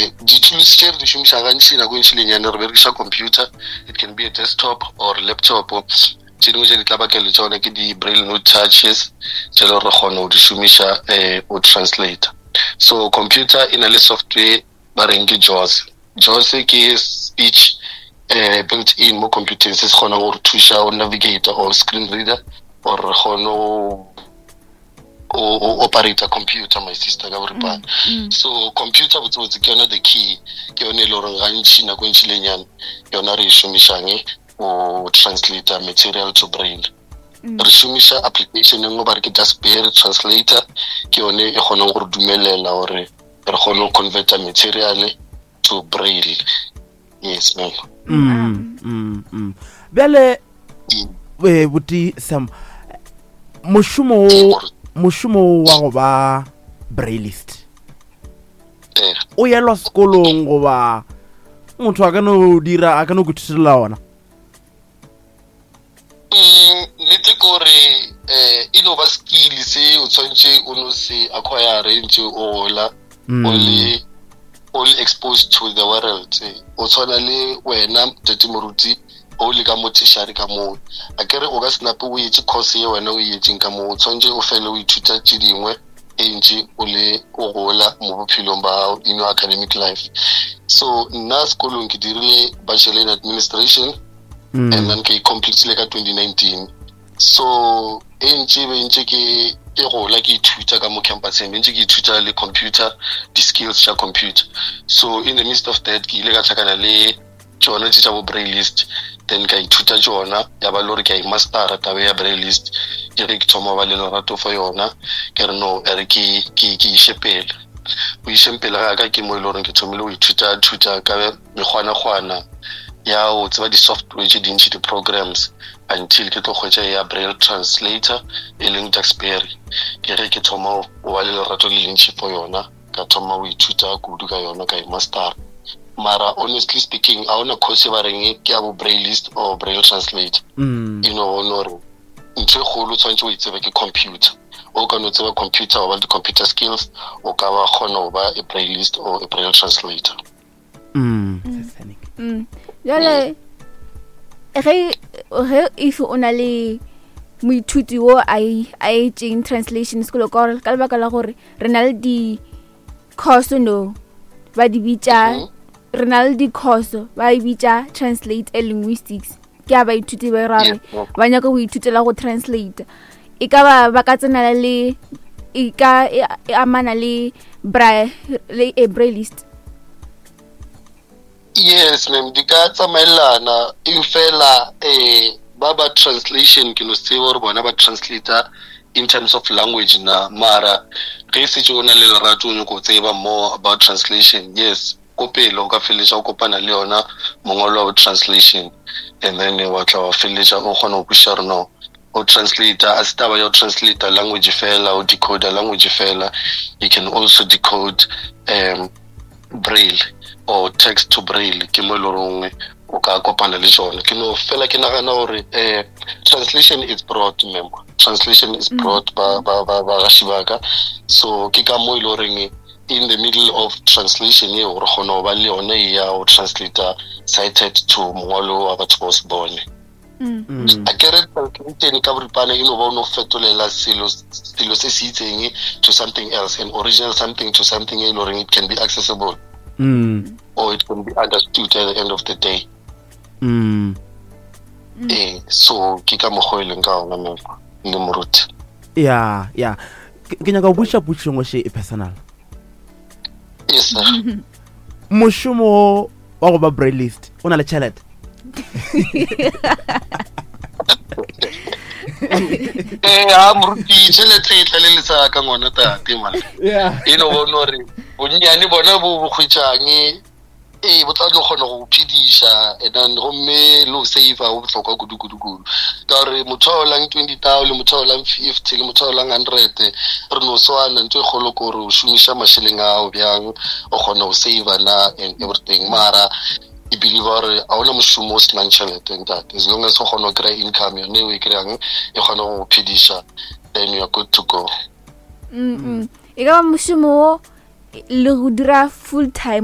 di-tools tše re di šomiša gantši nako ntši lenyane re berekiša computer, it can be a desktop or laptop. Tše dingwe tše di tla bakele tšona ke di-braille note touches tše le re kgona go di šomiša o translate. So computer e na le software ba reng ke JAWS. JAWS ke speech built in mo computeng se se kgona go re thuša o navigator or screen reader or re kgone o operate a computer, my sister ka boripana. So computer botsebotse ke yona the key, ke yone e le gore gantši nako ntši lenyane yona re e šomišang o translator material to braille. Re šomiša application engwe ba re ke Dasperry translator, ke yone e kgonang gore dumelela gore re kgone go converta material to braille. Yes, ma'am. Bjale buti Sam, mošomo wa go ba braillist o yelwa sekolong goba motho a ka no dira a ka no go thutela ona? Nete kore e no ba skill se o tshwantse o no se acquire ntse o gola all exposed to the world. O tshwana le wena tete moruti o le ka motishari ka mo a kere o ka snape o etse course ye wena o etseng ka mo o tshwantse o fele o ithuta tše dingwe ntse o le o gola mo bophelong ba in your academic life. So nna sekolong ke dirile bachelor in administration and then ke complete le ka 2019. So ntse ke gola ke ithuta ka mo campuseng ntse ke ithuta le computer, the skills tša computer. So in the midst of that ke ile ka tlhakana le tšona tša bo braillist, then ka ithuta tšona ya ba lore ke a mastera tabe ya braillist ke re ke thoma ba le lerato for yona ke re no ere ke išepele o išempele ga ka ke mo e le gore ke thomile go ithuta ka mekgwana ya o tseba di-software tše dintši di-programs until ke tlo kgwetša ya braille translator e leng Dasperry. Ke re ke thoma o ba le lerato le lentši for yona ka thoma o ithuta kudu ka yona ka mastera. Mara honestly speaking a ona course ba reng ke ya bo braillist or braille translator. You know honore ntse kholo tshwantse o itsebe ke computer o ka no tseba computer o ba the computer skills o ka ba khona o ba a braillist or a braille translator. Jale if ona le moithuti wo I in translation school ka lebaka la gore re na le di course no ba di bitsa re na le di course ba e bitsa translate linguistics ke a ba ithuti ba rare ba nyaka go ithutela go translate e ka ba ka tsena le e ka amana le braillist. Yes, ma'am. Di ka tsamaelana in fela ba translation ke no se gore bona ba translator in terms of language na mara ge se tsona le lerato o go tseba more about translation. Yes, ko pele o ka feletša o kopana le yona mongolo wa translation and then wa tla wa feletša o kgona go puša re no o translator a se taba ya translator language fela o decode language fela. You can also decode braille or text to braille ke mo lorongwe o ka kopana le tsona ke no fela ke nagana gore translation is broad, member translation is broad ba gashibaka. So ke ka mo loreng in the middle of translation ye o re gona ba le yona ya o translator cited to mongolo wa batho ba se bone. A kere translation ka boripana ino ba no fetolela selo se se itseng to something else, an original something to something e loreng it can be accessible or it can be understood at the end of the day. So ke ka mogoeleng ka ona mo le moruti. Yeah ke nyaka go busha ngwe she e personal. Yes sir. Moshomo wa go ba braillist o na le challet. Moruti tšhelete e tlalelesa ka ngwana tate man. E no bona re bonnyane bona bo khwetšang bo tla no kgona go phediša and then gomme lo save o botlhokwa kudu ka re motho o lang 20,000 le motho o lang 50 le motho o lang 100 re no swana ntwe kgolo go re o šomiša masheleng a o bjang o kgona go save na and everything. Mara I believe gore a ona mošomo o senang tšhelete ntate as long as o kgona go kry income yone o e kry-ang e kgona go phediša then you are good to go. E ka ba mošomo le go dira full time